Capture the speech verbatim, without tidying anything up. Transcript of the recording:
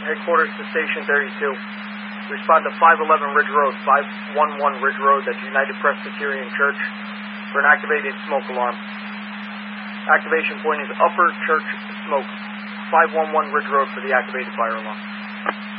headquarters to Station thirty-two. Respond to five eleven Ridge Road, five one one Ridge Road, that's United Presbyterian Church, for an activated smoke alarm. Activation point is Upper Church Smoke, five one one Ridge Road for the activated fire alarm.